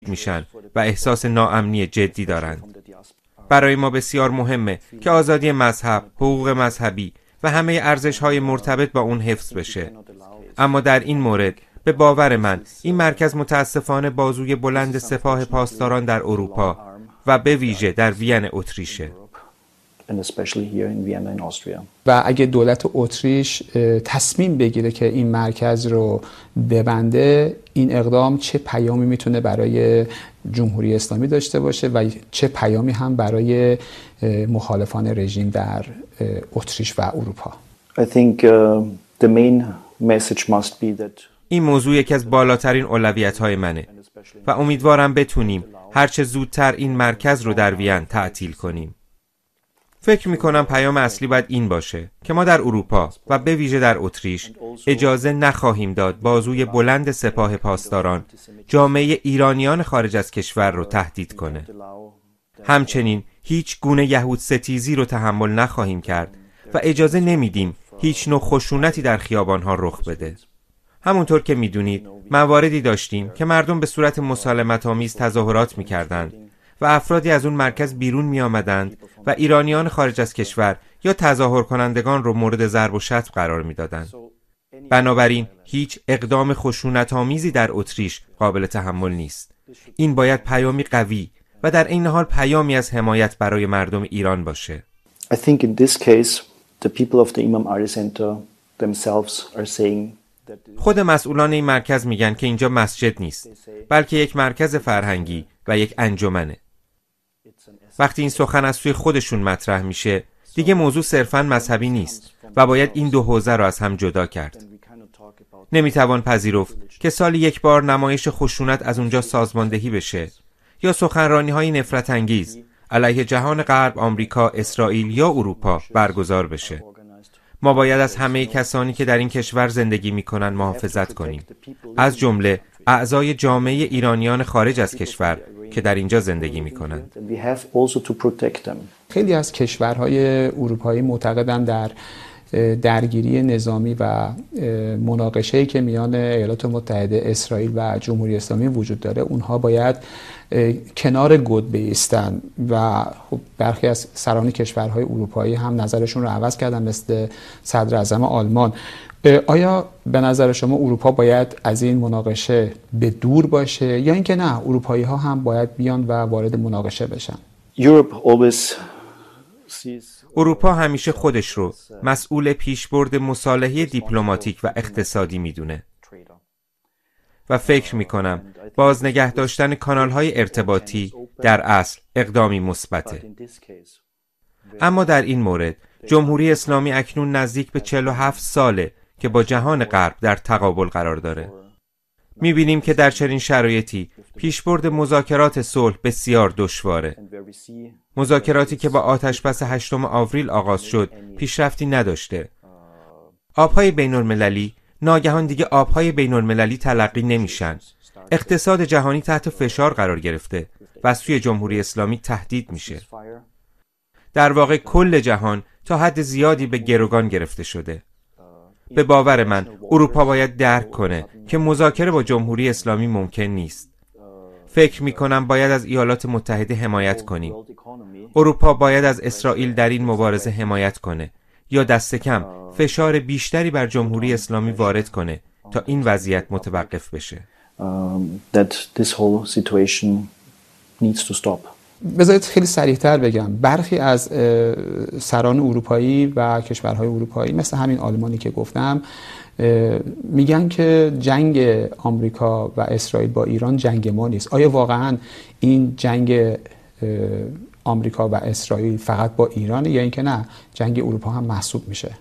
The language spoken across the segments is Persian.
میشن و احساس ناامنی جدی دارند. برای ما بسیار مهمه که آزادی مذهب، حقوق مذهبی و همه ارزش‌های مرتبط با اون حفظ بشه. اما در این مورد به باور من این مرکز متاسفانه بازوی بلند سپاه پاسداران در اروپا و به ویژه در وین اتریشه. و اگه دولت اتریش تصمیم بگیره که این مرکز رو ببنده، این اقدام چه پیامی میتونه برای جمهوری اسلامی داشته باشه و چه پیامی هم برای مخالفان رژیم در اتریش و اروپا؟ این موضوع یکی از بالاترین اولویت‌های منه و امیدوارم بتونیم هرچه زودتر این مرکز رو در وین تعطیل کنیم. فکر میکنم پیام اصلی باید این باشه که ما در اروپا و به ویژه در اتریش اجازه نخواهیم داد بازوی بلند سپاه پاسداران جامعه ایرانیان خارج از کشور رو تهدید کنه. همچنین هیچ گونه یهود ستیزی رو تحمل نخواهیم کرد و اجازه نمیدیم هیچ نوع خشونتی در خیابانها رخ بده. همونطور که میدونید مواردی داشتیم که مردم به صورت مسالمت‌آمیز تظاهرات میکردند و افرادی از اون مرکز بیرون می آمدند و ایرانیان خارج از کشور یا تظاهر کنندگان رو مورد ضرب و شتم قرار می دادند. بنابراین هیچ اقدام خشونت‌آمیزی در اتریش قابل تحمل نیست. این باید پیامی قوی و در این حال پیامی از حمایت برای مردم ایران باشه. I think in this case the people of the Imam Ali Center themselves are saying خود مسئولان این مرکز میگن که اینجا مسجد نیست، بلکه یک مرکز فرهنگی و یک انجمنه. وقتی این سخن از سوی خودشون مطرح میشه، دیگه موضوع صرفاً مذهبی نیست و باید این دو حوزه را از هم جدا کرد. نمیتوان پذیرفت که سالی یک بار نمایش خشونت از اونجا سازماندهی بشه یا سخنرانی‌های نفرت انگیز علیه جهان غرب، آمریکا، اسرائیل یا اروپا برگزار بشه. ما باید از همه کسانی که در این کشور زندگی میکنن محافظت کنیم، از جمله اعضای جامعه ایرانیان خارج از کشور که در اینجا زندگی میکنند. خیلی از کشورهای اروپایی معتقدند در درگیری نظامی و مناقشه‌ای که میان ایالات متحده، اسرائیل و جمهوری اسلامی وجود داره، اونها باید کنار گود بایستن و خب برخی از سران کشورهای اروپایی هم نظرشون رو عوض کردن، مثل صدر اعظم آلمان. آیا به نظر شما اروپا باید از این مناقشه به دور باشه یا اینکه نه، اروپایی ها هم باید بیان و وارد مناقشه بشن؟ اروپا همیشه خودش رو مسئول پیشبرد مصالحه دیپلماتیک و اقتصادی میدونه و فکر میکنم باز نگه داشتن کانالهای ارتباطی در اصل اقدامی مثبته. اما در این مورد جمهوری اسلامی اکنون نزدیک به 47 ساله که با جهان غرب در تقابل قرار داره. میبینیم که در چنین شرایطی پیشبرد مذاکرات صلح بسیار دشواره. مذاکراتی که با آتشبس 8 آوریل آغاز شد پیشرفتی نداشته. آبهای بین‌المللی ناگهان دیگه آبهای بین‌المللی تلقی نمیشن. اقتصاد جهانی تحت فشار قرار گرفته و از سوی جمهوری اسلامی تهدید میشه. در واقع کل جهان تا حد زیادی به گروگان گرفته شده. به باور من اروپا باید درک کنه که مذاکره با جمهوری اسلامی ممکن نیست. فکر میکنم باید از ایالات متحده حمایت کنیم. اروپا باید از اسرائیل در این مبارزه حمایت کنه یا دست کم فشار بیشتری بر جمهوری اسلامی وارد کنه تا این وضعیت متوقف بشه. بذارید خیلی سریعتر بگم، برخی از سران اروپایی و کشورهای اروپایی مثل همین آلمانی که گفتم میگن که جنگ آمریکا و اسرائیل با ایران جنگ ما نیست. آیا واقعا این جنگ آمریکا و اسرائیل فقط با ایرانه یا اینکه نه جنگ اروپا هم محسوب میشه؟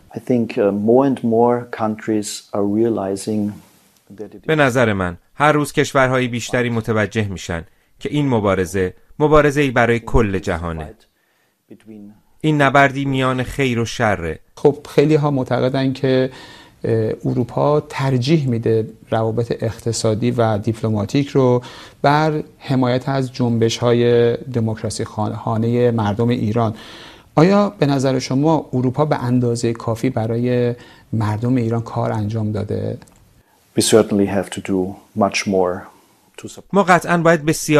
به نظر من هر روز کشورهای بیشتری متوجه میشن که این مبارزه‌ای برای کل جهانه. این نبردی میان خیر و شره. خب خیلی ها معتقدن که اروپا ترجیح میده روابط اقتصادی و دیپلماتیک رو بر حمایت از جنبش‌های دموکراسی خواهانه مردم ایران. آیا به نظر شما اروپا به اندازه کافی برای مردم ایران کار انجام داده؟ We certainly have to do much more ما قطعاً باید بسیار